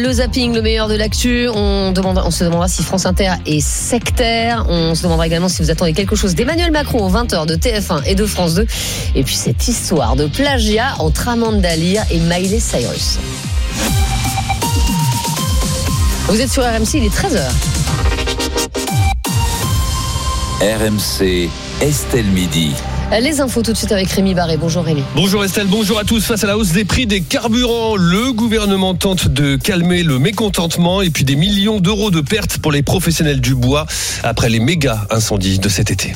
Le zapping, le meilleur de l'actu. On se demandera si France Inter est sectaire. On se demandera également si vous attendez quelque chose d'Emmanuel Macron aux 20h de TF1 et de France 2. Et puis cette histoire de plagiat entre Amanda Lear et Miley Cyrus. Vous êtes sur RMC, il est 13h. RMC, Estelle Midi. Les infos tout de suite avec Rémi Barré. Bonjour Rémi. Bonjour Estelle, bonjour à tous. Face à la hausse des prix des carburants, le gouvernement tente de calmer le mécontentement et puis des millions d'euros de pertes pour les professionnels du bois après les méga incendies de cet été.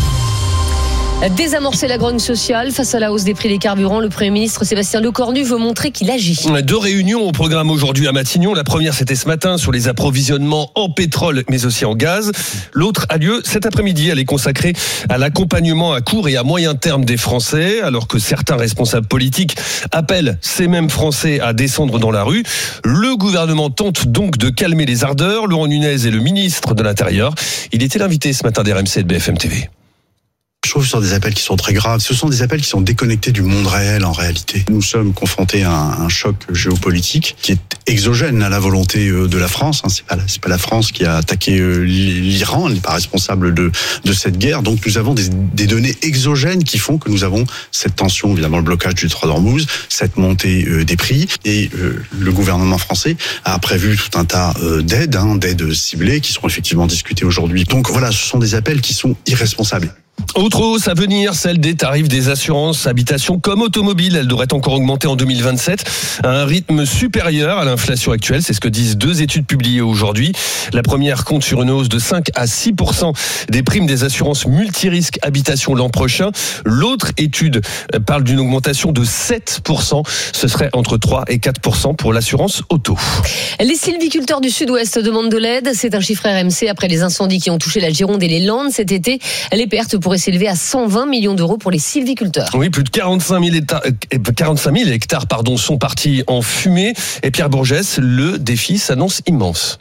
Désamorcer la grogne sociale face à la hausse des prix des carburants, le Premier ministre Sébastien Lecornu veut montrer qu'il agit. 2 réunions au programme aujourd'hui à Matignon. La première, c'était ce matin sur les approvisionnements en pétrole, mais aussi en gaz. L'autre a lieu cet après-midi. Elle est consacrée à l'accompagnement à court et à moyen terme des Français, alors que certains responsables politiques appellent ces mêmes Français à descendre dans la rue. Le gouvernement tente donc de calmer les ardeurs. Laurent Nunez est le ministre de l'Intérieur. Il était l'invité ce matin d'RMC et de BFM TV. Je trouve que ce sont des appels qui sont très graves. Ce sont des appels qui sont déconnectés du monde réel en réalité. Nous sommes confrontés à un choc géopolitique qui est exogène à la volonté de la France. C'est pas la France qui a attaqué l'Iran. Elle n'est pas responsable de cette guerre. Donc nous avons des données exogènes qui font que nous avons cette tension, évidemment le blocage du détroit d'Ormuz, cette montée des prix. Et le gouvernement français a prévu tout un tas d'aides ciblées qui seront effectivement discutées aujourd'hui. Donc voilà, ce sont des appels qui sont irresponsables. Autre hausse à venir, celle des tarifs des assurances habitation comme automobile. Elle devrait encore augmenter en 2027 à un rythme supérieur à l'inflation actuelle. C'est ce que disent 2 études publiées aujourd'hui. La première compte sur une hausse de 5 à 6% des primes des assurances multirisques habitation l'an prochain. L'autre étude parle d'une augmentation de 7%. Ce serait entre 3 et 4% pour l'assurance auto. Les sylviculteurs du Sud-Ouest demandent de l'aide. C'est un chiffre RMC après les incendies qui ont touché la Gironde et les Landes cet été. Les pertes pourraient s'élever à 120 millions d'euros pour les sylviculteurs. Oui, plus de 45 000 hectares sont partis en fumée. Et Pierre Bourgès, le défi s'annonce immense.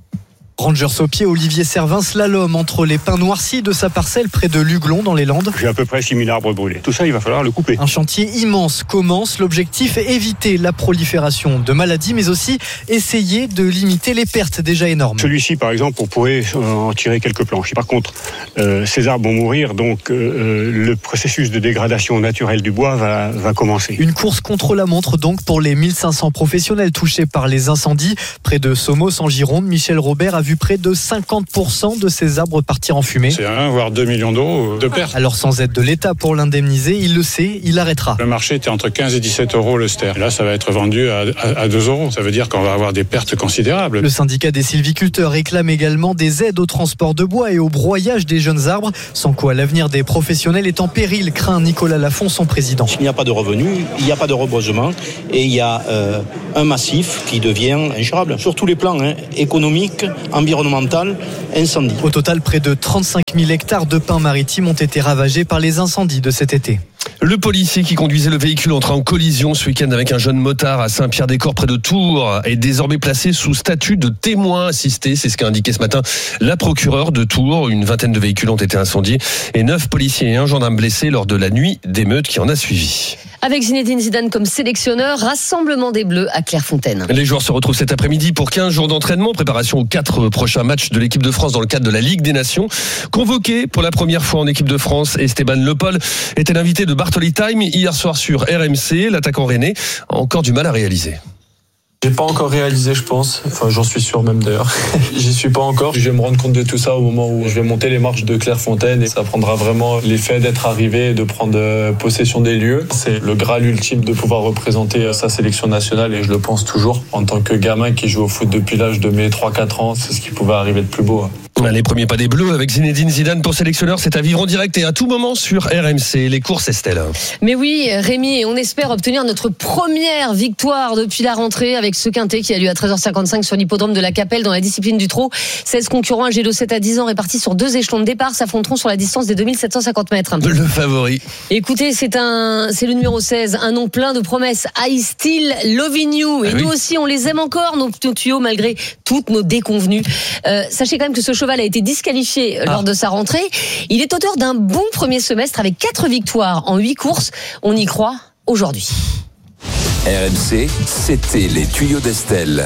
Rangers au pied, Olivier Servin slalom entre les pins noircis de sa parcelle près de Luglon dans les Landes. J'ai à peu près 6 000 arbres brûlés. Tout ça, il va falloir le couper. Un chantier immense commence. L'objectif est éviter la prolifération de maladies, mais aussi essayer de limiter les pertes déjà énormes. Celui-ci, par exemple, on pourrait en tirer quelques planches. Par contre, ces arbres vont mourir, donc le processus de dégradation naturelle du bois va commencer. Une course contre la montre donc pour les 1500 professionnels touchés par les incendies. Près de Somos en Gironde, Michel Robert a vu près de 50% de ces arbres partir en fumée. C'est 1 voire 2 millions d'euros de pertes. Alors sans aide de l'État pour l'indemniser, il le sait, il arrêtera. Le marché était entre 15 et 17 euros le ster. Là, ça va être vendu à 2 euros. Ça veut dire qu'on va avoir des pertes considérables. Le syndicat des sylviculteurs réclame également des aides au transport de bois et au broyage des jeunes arbres, sans quoi l'avenir des professionnels est en péril, craint Nicolas Lafont, son président. Il n'y a pas de revenus, il n'y a pas de reboisement et il y a un massif qui devient ingérable sur tous les plans, économiques, environnemental, incendie. Au total, près de 35 000 hectares de pins maritimes ont été ravagés par les incendies de cet été. Le policier qui conduisait le véhicule entra en collision ce week-end avec un jeune motard à Saint-Pierre-des-Corps près de Tours est désormais placé sous statut de témoin assisté. C'est ce qu'a indiqué ce matin la procureure de Tours. Une vingtaine de véhicules ont été incendiés et 9 policiers et un gendarme blessés lors de la nuit d'émeute qui en a suivi. Avec Zinedine Zidane comme sélectionneur, rassemblement des Bleus à Clairefontaine. Les joueurs se retrouvent cet après-midi pour 15 jours d'entraînement, préparation aux 4 prochains matchs de l'équipe de France dans le cadre de la Ligue des Nations. Convoqué pour la première fois en équipe de France, Esteban Le Pol était l'invité de Bartoli Time hier soir sur RMC. L'attaquant rennais a encore du mal à réaliser. J'ai pas encore réalisé, je pense. Enfin, j'en suis sûr même d'ailleurs. J'y suis pas encore. Je vais me rendre compte de tout ça au moment où je vais monter les marches de Clairefontaine et ça prendra vraiment l'effet d'être arrivé et de prendre possession des lieux. C'est le Graal ultime de pouvoir représenter sa sélection nationale et je le pense toujours. En tant que gamin qui joue au foot depuis l'âge de mes 3-4 ans, c'est ce qui pouvait arriver de plus beau. Les premiers pas des Bleus avec Zinedine Zidane pour sélectionneur, c'est à vivre en direct et à tout moment sur RMC. Les courses, Estelle. Mais oui, Rémi, et on espère obtenir notre première victoire depuis la rentrée avec ce quintet qui a lieu à 13h55 sur l'hippodrome de la Capelle dans la discipline du trot. 16 concurrents âgés de 7 à 10 ans répartis sur 2 échelons de départ s'affronteront sur la distance des 2750 mètres. Le favori. Écoutez, c'est le numéro 16, un nom plein de promesses. I Still Loving You. Et nous aussi, on les aime encore, nos tuyaux, malgré toutes nos déconvenues. Sachez quand même que ce cheval a été disqualifié lors de sa rentrée. Il est auteur d'un bon premier semestre avec 4 victoires en 8 courses. On y croit aujourd'hui. RMC, c'était les tuyaux d'Estelle.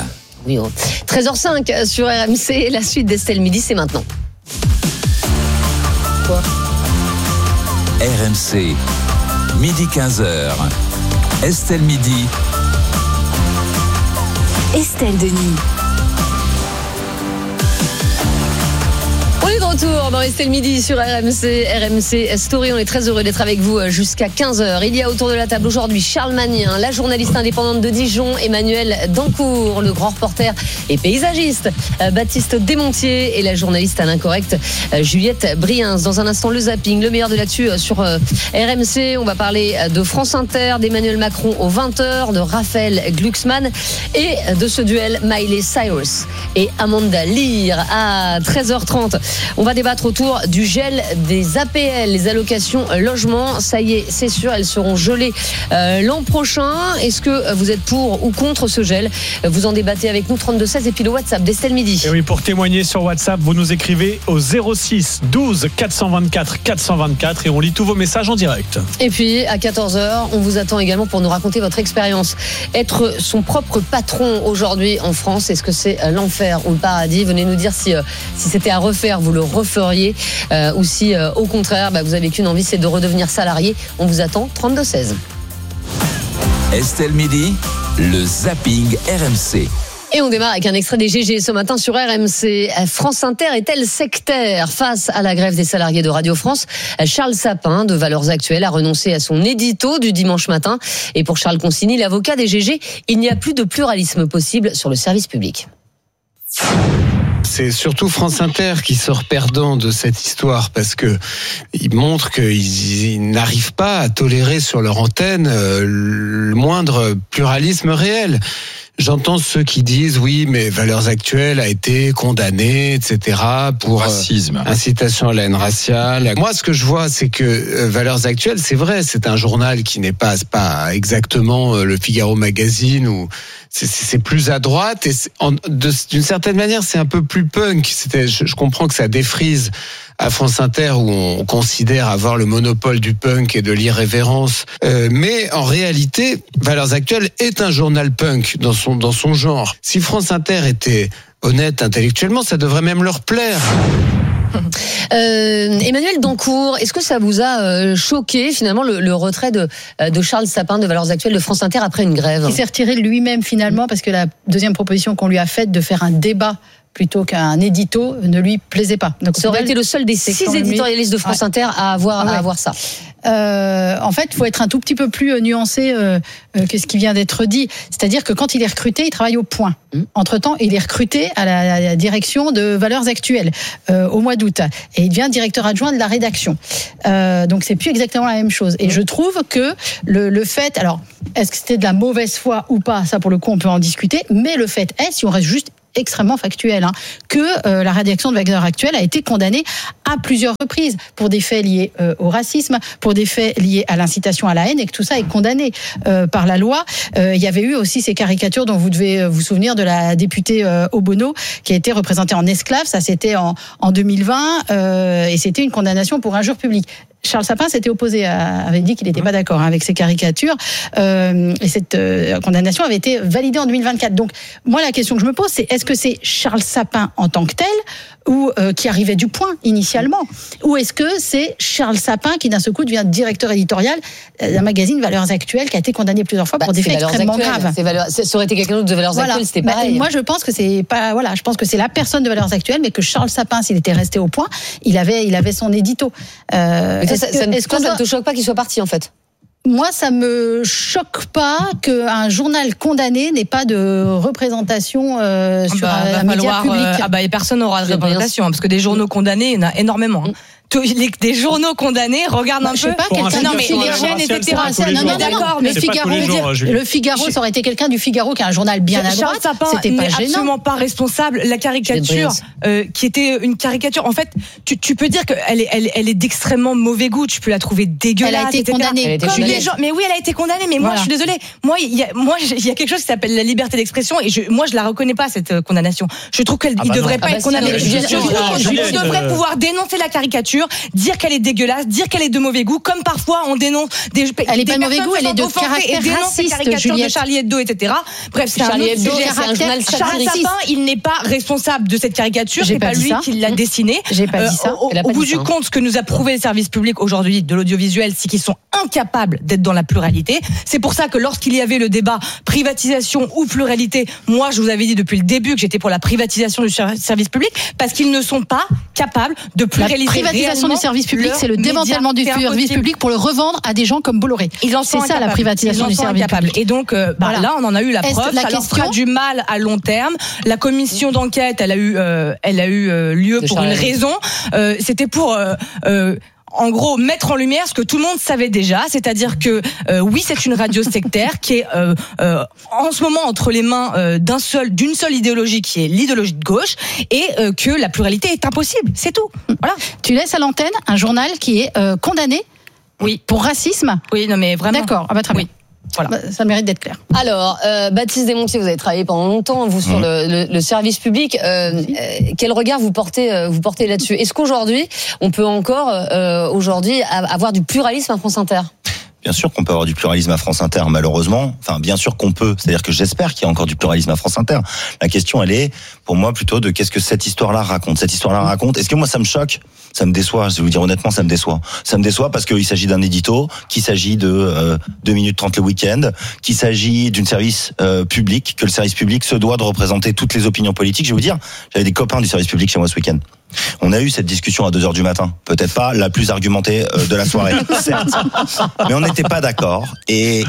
Oui, 13h05 sur RMC, la suite d'Estelle Midi, c'est maintenant. Quoi ? RMC, midi 15h. Estelle Midi. Estelle Denis. On est de retour dans Estelle Midi sur RMC Story. On est très heureux d'être avec vous jusqu'à 15h. Il y a autour de la table aujourd'hui Charles Magnin, la journaliste indépendante de Dijon, Emmanuel Dancourt, le grand reporter et paysagiste Baptiste Desmontiers et la journaliste à l'incorrect Juliette Briens. Dans un instant, le zapping, le meilleur de l'actu sur RMC. On va parler de France Inter, d'Emmanuel Macron aux 20h, de Raphaël Glucksmann et de ce duel Miley Cyrus et Amanda Lear à 13h30. On va débattre autour du gel des APL, les allocations logement. Ça y est, c'est sûr, elles seront gelées l'an prochain. Est-ce que vous êtes pour ou contre ce gel ? Vous en débattez avec nous, 32-16 et puis le WhatsApp d'Estelle Midi. Et oui, pour témoigner sur WhatsApp, vous nous écrivez au 06 12 424 424 et on lit tous vos messages en direct. Et puis à 14h, on vous attend également pour nous raconter votre expérience. Être son propre patron aujourd'hui en France, est-ce que c'est l'enfer ou le paradis ? Venez nous dire si c'était à refaire, vous le referiez ou si au contraire vous avez qu'une envie, c'est de redevenir salarié. On vous attend, 32-16. Estelle Midi, le zapping RMC. Et on démarre avec un extrait des GG ce matin sur RMC. France Inter est-elle sectaire face à la grève des salariés de Radio France ? Charles Sapin de Valeurs Actuelles a renoncé à son édito du dimanche matin. Et pour Charles Consigny, l'avocat des GG, il n'y a plus de pluralisme possible sur le service public. C'est surtout France Inter qui sort perdant de cette histoire parce que ils montrent qu'ils n'arrivent pas à tolérer sur leur antenne le moindre pluralisme réel. J'entends ceux qui disent oui, mais Valeurs Actuelles a été condamné, etc. pour racisme, incitation à la haine raciale. Moi, ce que je vois, c'est que Valeurs Actuelles, c'est vrai, c'est un journal qui n'est pas exactement le Figaro Magazine ou c'est plus à droite et d'une certaine manière, c'est un peu plus punk. Je comprends que ça défrise à France Inter où on considère avoir le monopole du punk et de l'irrévérence. Mais en réalité, Valeurs Actuelles est un journal punk dans son genre. Si France Inter était honnête intellectuellement, ça devrait même leur plaire. Emmanuel Dancourt, est-ce que ça vous a choqué finalement le retrait de Charles Sapin de Valeurs Actuelles de France Inter après une grève ? Il s'est retiré lui-même finalement parce que la deuxième proposition qu'on lui a faite de faire un débat plutôt qu'un édito ne lui plaisait pas. Donc, ça aurait été le seul des 6 éditorialistes de France Inter à avoir ça. En fait, il faut être un tout petit peu plus nuancé que ce qui vient d'être dit. C'est-à-dire que quand il est recruté, il travaille au point. Entre-temps, il est recruté à la direction de Valeurs Actuelles au mois d'août. Et il devient directeur adjoint de la rédaction. Donc, c'est plus exactement la même chose. Et je trouve que le fait... Alors, est-ce que c'était de la mauvaise foi ou pas ? Ça, pour le coup, on peut en discuter. Mais le fait est, si on reste juste extrêmement factuel, que la rédaction de Valeurs Actuelles a été condamnée à plusieurs reprises pour des faits liés au racisme, pour des faits liés à l'incitation à la haine, et que tout ça est condamné par la loi. Il y avait eu aussi ces caricatures dont vous devez vous souvenir de la députée Obono qui a été représentée en esclave. Ça, c'était en 2020 et c'était une condamnation pour injure publique. Charles Sapin s'était opposé, avait dit qu'il n'était pas d'accord avec ces caricatures et cette condamnation avait été validée en 2024. Donc moi la question que je me pose c'est est-ce que c'est Charles Sapin en tant que tel ou qui arrivait du point initialement, ou est-ce que c'est Charles Sapin qui d'un seul coup devient directeur éditorial d'un magazine Valeurs Actuelles qui a été condamné plusieurs fois pour des faits extrêmement graves. Ça aurait été quelqu'un d'autre de Valeurs Actuelles, c'était pareil. Moi je pense que c'est pas je pense que c'est la personne de Valeurs Actuelles, mais que Charles Sapin, s'il était resté au point, il avait son édito. Ça ne te choque pas qu'il soit parti en fait ? Moi, ça me choque pas qu'un journal condamné n'ait pas de représentation sur un média public. Et personne n'aura de représentation, parce que des journaux condamnés, il y en a énormément. Des journaux condamnés, regarde un peu. Non, mais les chaînes, etc. Non, d'accord, mais le Figaro, ça aurait été quelqu'un du Figaro qui a un journal bien à droite. C'était pas gênant. Absolument pas responsable. La caricature, qui était une caricature, en fait, tu peux dire qu'elle est d'extrêmement mauvais goût. Tu peux la trouver dégueulasse. Elle a été condamnée. Mais oui, elle a été condamnée. Mais moi, je suis désolée. Moi, il y a quelque chose qui s'appelle la liberté d'expression, et moi, je la reconnais pas cette condamnation. Je trouve qu'il devrait pas être condamné. Je devrais pouvoir dénoncer la caricature. caricature, dire qu'elle est dégueulasse, dire qu'elle est de mauvais goût, comme parfois on dénonce elle est pas de mauvais goût, elle est de caractère raciste, de Charlie Hebdo, etc. Bref, c'est Charlie Hebdo, c'est un journal Charles Sapin, il n'est pas responsable de cette caricature, c'est pas lui qui l'a dessinée. J'ai pas dit ça. Au bout du compte, ce que nous a prouvé le service public aujourd'hui de l'audiovisuel, c'est qu'ils sont incapables d'être dans la pluralité. C'est pour ça que lorsqu'il y avait le débat privatisation ou pluralité, moi je vous avais dit depuis le début que j'étais pour la privatisation du service public, parce qu'ils ne sont pas capables de pluraliser. La privatisation du service public, c'est le démantèlement du service public pour le revendre à des gens comme Bolloré. C'est ça la privatisation du service public. Et donc là, on en a eu la preuve. Ça leur fera du mal à long terme. La commission d'enquête, elle a eu lieu pour une raison. C'était pour en gros, mettre en lumière ce que tout le monde savait déjà, c'est-à-dire que oui, c'est une radio sectaire qui est en ce moment entre les mains d'une seule idéologie qui est l'idéologie de gauche, et que la pluralité est impossible, c'est tout. Voilà. Tu laisses à l'antenne un journal qui est condamné pour racisme. Oui, non mais vraiment. D'accord, très bien. Voilà. Ça mérite d'être clair. Alors, Baptiste Desmontiers, vous avez travaillé pendant longtemps, vous, sur le service public. Quel regard vous portez là-dessus? Est-ce qu'aujourd'hui, on peut encore avoir du pluralisme à France Inter? Bien sûr qu'on peut avoir du pluralisme à France Inter, malheureusement. Enfin, bien sûr qu'on peut. C'est-à-dire que j'espère qu'il y a encore du pluralisme à France Inter. La question, elle est, pour moi, plutôt de qu'est-ce que cette histoire-là raconte. Cette histoire-là raconte. Est-ce que moi, ça me choque? Ça me déçoit. Je vais vous dire honnêtement, ça me déçoit. Ça me déçoit parce qu'il s'agit d'un édito, qu'il s'agit de 2 minutes 30 le week-end, qu'il s'agit d'une service public, que le service public se doit de représenter toutes les opinions politiques. Je vais vous dire, j'avais des copains du service public chez moi ce week-end. On a eu cette discussion à 2h du matin. Peut-être pas la plus argumentée de la soirée, certes. Mais on n'était pas d'accord. Et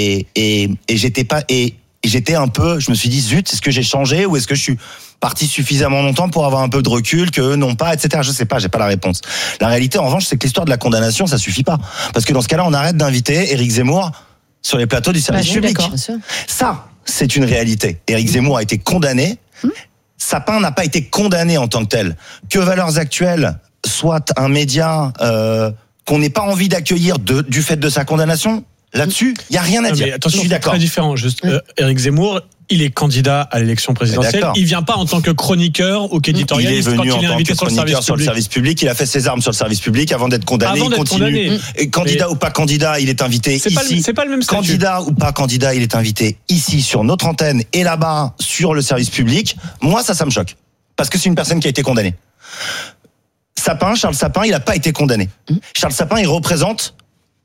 j'étais un peu, je me suis dit, zut, est-ce que j'ai changé ou est-ce que je suis parti suffisamment longtemps pour avoir un peu de recul que non pas, etc. Je sais pas, j'ai pas la réponse. La réalité, en revanche, c'est que l'histoire de la condamnation, ça suffit pas. Parce que dans ce cas-là, on arrête d'inviter Éric Zemmour sur les plateaux du service public. Ça, c'est une réalité. Éric Zemmour a été condamné. Sapin n'a pas été condamné en tant que tel. Que Valeurs Actuelles soit un média qu'on n'ait pas envie d'accueillir du fait de sa condamnation, là-dessus, il n'y a rien à dire. Mais attention, je suis d'accord. C'est très différent. Juste, Éric Zemmour, il est candidat à l'élection présidentielle. Il vient pas en tant que chroniqueur ou qu'éditorialiste. Il est venu en tant que chroniqueur sur le service public. Il a fait ses armes sur le service public avant d'être condamné. Il continue. Et candidat ou pas candidat, il est invité ici. C'est pas le même statut. Candidat ou pas candidat, il est invité ici sur notre antenne et là-bas sur le service public. Moi, ça me choque. Parce que c'est une personne qui a été condamnée. Charles Sapin, il n'a pas été condamné. Charles Sapin, il représente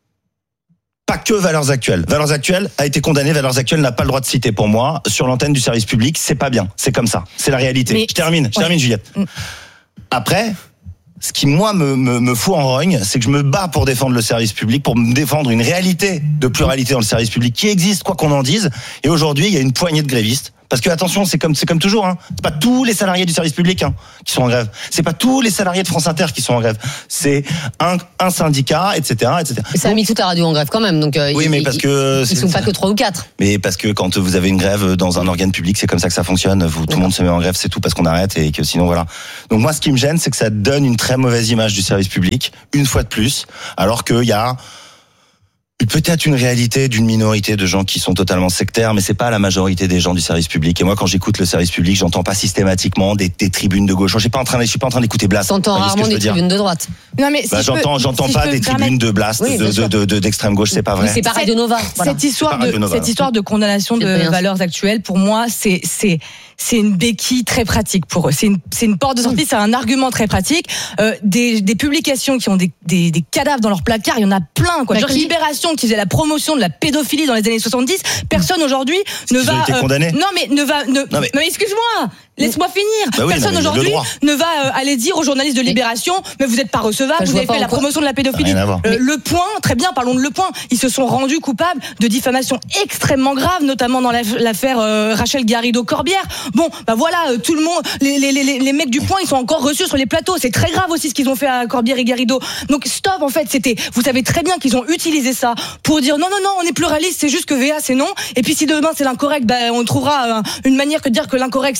pas que Valeurs Actuelles. Valeurs Actuelles a été condamné. Valeurs Actuelles n'a pas le droit de citer pour moi sur l'antenne du service public. C'est pas bien. C'est comme ça. C'est la réalité. Mais je termine, Juliette. Après, ce qui moi me fout en rogne, c'est que je me bats pour défendre le service public, pour me défendre une réalité de pluralité dans le service public qui existe, quoi qu'on en dise. Et aujourd'hui, il y a une poignée de grévistes. Parce que attention, c'est comme toujours, hein. C'est pas tous les salariés du service public qui sont en grève. C'est pas tous les salariés de France Inter qui sont en grève. C'est un syndicat, etc., etc. Ça a mis toute la radio en grève quand même, donc oui, mais parce que ils sont pas que 3 ou 4. Mais parce que quand vous avez une grève dans un organe public, c'est comme ça que ça fonctionne. Tout le monde se met en grève, c'est tout, parce qu'on arrête et que sinon voilà. Donc moi, ce qui me gêne, c'est que ça donne une très mauvaise image du service public, une fois de plus, alors qu'il y a peut-être une réalité d'une minorité de gens qui sont totalement sectaires, mais c'est pas la majorité des gens du service public. Et moi, quand j'écoute le service public, j'entends pas systématiquement des tribunes de gauche. Je suis pas en train d'écouter Blast. T'entends rarement des tribunes de droite. Non, mais j'entends pas des tribunes de Blast, d'extrême gauche. C'est pas vrai. Oui, c'est pas Radio Nova. Cette histoire de condamnation de Valeurs Actuelles, pour moi, c'est une béquille très pratique pour eux. C'est une porte de sortie, c'est un argument très pratique. Des publications qui ont des cadavres dans leur placard, il y en a plein, quoi. Genre Libération qui faisait la promotion de la pédophilie dans les années 70, personne aujourd'hui ne va condamné. Non mais excuse-moi, laisse-moi finir. Personne aujourd'hui ne va aller dire aux journalistes de Libération mais vous n'êtes pas recevables, vous avez fait la promotion de la pédophilie. Le Point, très bien, parlons de Le Point, ils se sont rendus coupables de diffamation extrêmement grave, notamment dans l'affaire Rachel Garrido-Corbière. Bon, voilà, tout le monde, les mecs du Point, ils sont encore reçus sur les plateaux. C'est très grave aussi ce qu'ils ont fait à Corbière et Garrido. Donc stop, en fait, vous savez très bien qu'ils ont utilisé ça pour dire non, on est pluraliste, c'est juste que VA c'est non. Et puis si demain c'est l'incorrect, on trouvera une manière de dire que l'incorrect c'est non.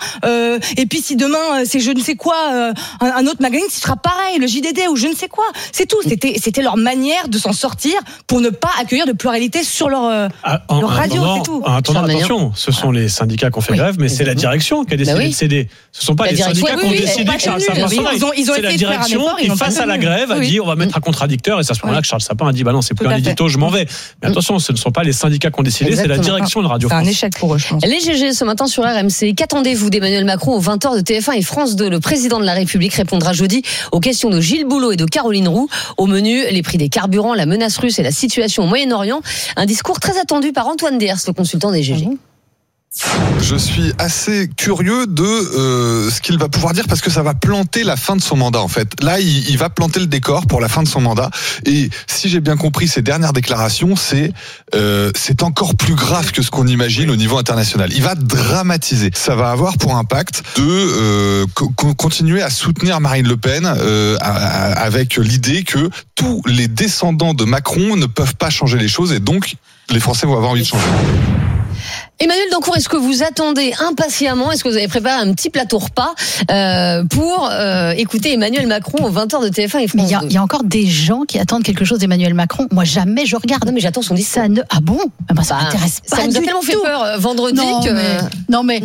Et puis si demain c'est je ne sais quoi, un autre magazine, ce sera pareil, le JDD ou je ne sais quoi. C'est tout. C'était leur manière de s'en sortir pour ne pas accueillir de pluralité sur leur radio, c'est tout. Attention, ce sont les syndicats qui ont fait grève, mais c'est la direction qui a décidé de céder. Ce ne sont pas les syndicats qui ont décidé que Charles Sapin s'en aille. C'est la direction qui, face à la grève, a dit on va mettre un contradicteur, et c'est à ce moment-là que Charles Sapin a dit bah non, c'est plus un édito, je m'en vais. Mais attention, ce ne sont pas les syndicats qui ont décidé, c'est la direction de Radio France. C'est un échec pour eux, je pense. Les GG ce matin sur RMC. Qu'attendez-vous d'Emmanuel Macron aux 20h de TF1 et France 2? Le président de la République répondra jeudi aux questions de Gilles Boulot et de Caroline Roux. Au menu, les prix des carburants, la menace russe et la situation au Moyen-Orient. Un discours très attendu par Antoine Ders, le consultant des GG. Je suis assez curieux de ce qu'il va pouvoir dire, parce que ça va planter la fin de son mandat en fait. Là, il va planter le décor pour la fin de son mandat. Et si j'ai bien compris ses dernières déclarations, c'est encore plus grave que ce qu'on imagine au niveau international. Il va dramatiser. Ça va avoir pour impact de continuer à soutenir Marine Le Pen avec l'idée que tous les descendants de Macron ne peuvent pas changer les choses, et donc les Français vont avoir envie de changer. Emmanuel Dancourt, est-ce que vous attendez impatiemment, est-ce que vous avez préparé un petit plateau repas pour écouter Emmanuel Macron aux 20h de TF1 et France 2? Il y a encore des gens qui attendent quelque chose d'Emmanuel Macron. Moi, jamais je regarde. Non, mais j'attends son discours. Ah bon? Ça m'intéresse pas. Ça nous a tellement fait peur vendredi Non, mais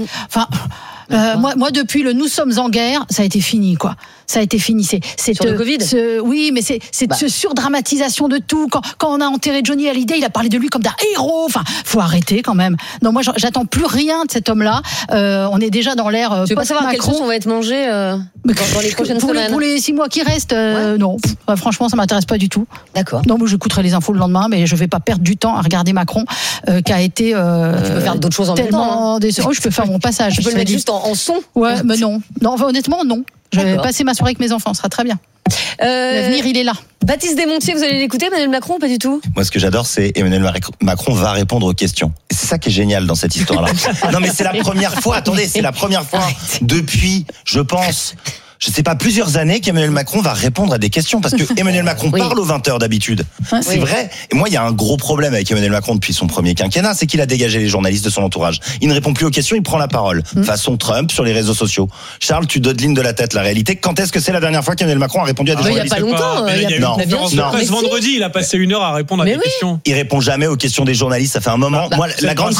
moi, depuis le Nous sommes en guerre, ça a été fini, quoi. Ça a été fini. C'est sur le Covid. Oui, mais c'est ce surdramatisation de tout. Quand on a enterré Johnny Hallyday, il a parlé de lui comme d'un héros. Enfin, faut arrêter quand même. Non, moi, j'attends plus rien de cet homme-là. On est déjà dans l'ère post-Macron. Tu veux pas savoir à quelle sauce on va être mangé dans les prochaines semaines? Pour les 6 mois qui restent, non. Franchement, ça m'intéresse pas du tout. D'accord. Non, moi, j'écouterai les infos le lendemain, mais je vais pas perdre du temps à regarder Macron, qui a été. Tu peux faire d'autres choses en même temps. Je peux faire mon passage. Tu peux le mettre juste en son. Ouais, mais non. Non, honnêtement, non. Je vais passer ma soirée avec mes enfants, ce sera très bien. L'avenir, il est là. Baptiste Desmontiers, vous allez l'écouter, Emmanuel Macron, ou pas du tout? Moi, ce que j'adore, c'est Emmanuel Macron va répondre aux questions. Et c'est ça qui est génial dans cette histoire-là. Non, mais c'est la première fois, c'est la première fois depuis, je pense, je sais pas, plusieurs années qu'Emmanuel Macron va répondre à des questions, parce que Emmanuel Macron parle aux 20h d'habitude. C'est vrai. Et moi, il y a un gros problème avec Emmanuel Macron depuis son premier quinquennat, c'est qu'il a dégagé les journalistes de son entourage. Il ne répond plus aux questions, il prend la parole. Façon Trump sur les réseaux sociaux. Charles, tu dodelines de la tête la réalité. Quand est-ce que c'est la dernière fois qu'Emmanuel Macron a répondu à des journalistes? Il y a pas longtemps. Il y a eu une conférence de presse vendredi, il a passé 1 heure à répondre à des questions. Il répond jamais aux questions des journalistes, ça fait un moment. Moi, la grande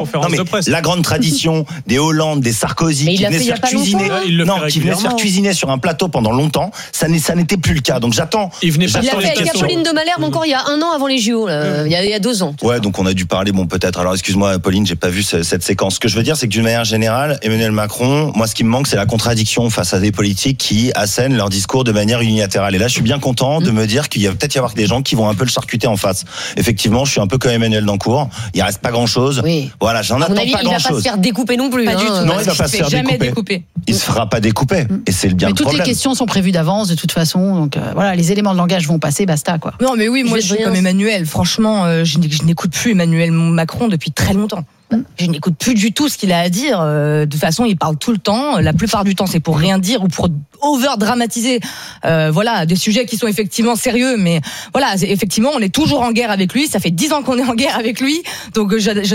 tradition des Hollande, des Sarkozy, qui venaient se faire cuisiner. Qui venaient se faire cuisiner sur un plateau pendant longtemps, ça n'était plus le cas. Donc j'attends. Il l'a fait avec Apolline de Malherbe encore il y a 1 an avant les JO, il y a 2 ans. Ouais, donc on a dû parler, peut-être. Alors excuse-moi, Pauline, j'ai pas vu cette séquence. Ce que je veux dire, c'est que d'une manière générale, Emmanuel Macron, moi, ce qui me manque, c'est la contradiction face à des politiques qui assènent leur discours de manière unilatérale. Et là, je suis bien content de me dire qu'il y a peut-être y avoir des gens qui vont un peu le charcuter en face. Effectivement, je suis un peu comme Emmanuel Dancourt. Il reste pas grand-chose. Oui. Voilà, j'en attends pas grand-chose. Il va pas se faire découper non plus. Pas du tout. Non, il va pas se faire découper. Il se fera pas découper. Et c'est bien le problème. Toutes les questions sont prévues d'avance, de toute façon. Donc voilà, les éléments de langage vont passer, basta, quoi. Non, mais oui, moi, je suis comme Emmanuel. Franchement, je n'écoute plus Emmanuel Macron depuis très longtemps. Je n'écoute plus du tout ce qu'il a à dire. De toute façon, il parle tout le temps. La plupart du temps, c'est pour rien dire ou pour over-dramatiser. Des sujets qui sont effectivement sérieux. Mais voilà, effectivement, on est toujours en guerre avec lui. Ça fait 10 ans qu'on est en guerre avec lui. Donc,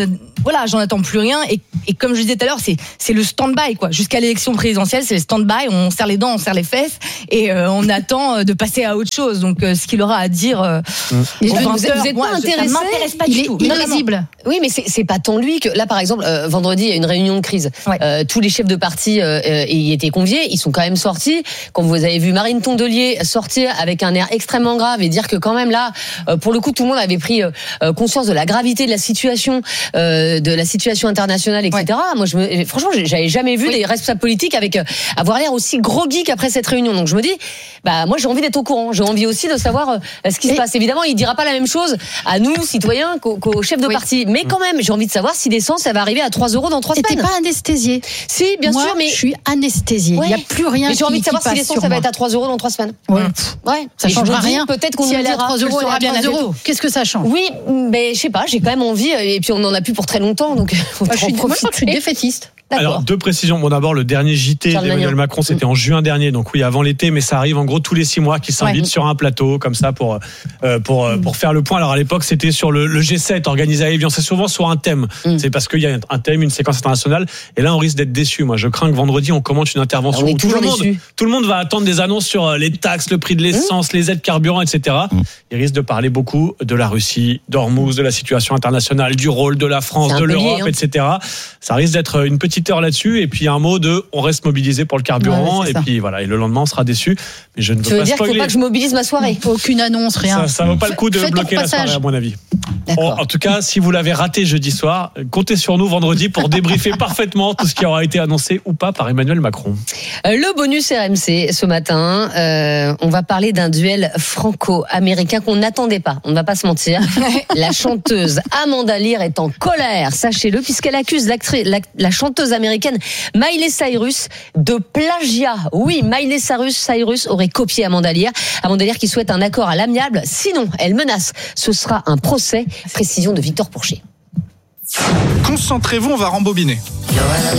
j'en attends plus rien. Et comme je disais tout à l'heure, c'est le stand-by, quoi. Jusqu'à l'élection présidentielle, c'est le stand-by. On serre les dents, on serre les fesses. Et on attend de passer à autre chose. Donc, ce qu'il aura à dire... vous êtes pas intéressé? Ça m'intéresse pas du tout. Il est illisible. Oui, mais c'est pas tant lui que là, par exemple, vendredi, il y a une réunion de crise. Tous les chefs de parti y étaient conviés. Ils sont quand même sortis. Quand vous avez vu Marine Tondelier sortir avec un air extrêmement grave et dire que quand même là, pour le coup, tout le monde avait pris conscience de la gravité de la situation internationale, etc. Moi, franchement, j'avais jamais vu des responsables politiques avoir l'air aussi groggy qu'après cette réunion. Donc je me dis, moi, j'ai envie d'être au courant. J'ai envie aussi de savoir ce qui se passe. Évidemment, il dira pas la même chose à nous, citoyens, qu'aux chefs de parti. Mais quand même, j'ai envie de savoir si l'essence, ça va arriver à 3 € dans 3 semaines. T'es pas anesthésiée? Si, bien sûr, mais je suis anesthésiée. Il y a plus rien. Mais j'ai envie de savoir si l'essence, ça va être à 3 € dans 3 semaines. Ouais. Ça changera rien. Peut-être qu'on si nous elle est à 3 €, elle sera bien à 0. Qu'est-ce que ça change? Oui, mais je sais pas. J'ai quand même envie. Et puis on en a plus pour très longtemps, donc. Moi, je suis défaitiste. Alors, deux précisions. Bon, d'abord, le dernier JT d'Emmanuel Macron, c'était en juin dernier. Donc oui, avant l'été, mais ça arrive en gros tous les 6 mois qu'il s'invite sur un plateau, comme ça, pour faire le point. Alors, à l'époque, c'était sur le G7 organisé à Évian. C'est souvent sur un thème. C'est parce qu'il y a un thème, une séquence internationale. Et là, on risque d'être déçu. Moi, je crains que vendredi, on commente une intervention où tout le monde va attendre des annonces sur les taxes, le prix de l'essence, les aides carburant, etc. Il risque de parler beaucoup de la Russie, d'Ormuz, de la situation internationale, du rôle de la France, de l'Europe, etc. Ça risque d'être une petite heure là-dessus, et puis un mot de on reste mobilisé pour le carburant, et puis voilà, et le lendemain on sera déçu. Mais je ne veux pas spoiler. Tu veux dire qu'il faut pas que je mobilise ma soirée? Aucune annonce, rien. Ça vaut pas le coup de bloquer la soirée, à mon avis. En tout cas, si vous l'avez raté jeudi soir, comptez sur nous vendredi pour débriefer parfaitement tout ce qui aura été annoncé ou pas par Emmanuel Macron. Le bonus RMC ce matin, on va parler d'un duel franco-américain qu'on n'attendait pas. On ne va pas se mentir. La chanteuse Amanda Lear est en colère, sachez-le, puisqu'elle accuse la chanteuse américaine Miley Cyrus de plagiat. Oui, Miley Cyrus aurait copié Amanda Lear. Amanda Lear qui souhaite un accord à l'amiable. Sinon, elle menace. Ce sera un procès. Précision de Victor Pourchet. Concentrez-vous, on va rembobiner.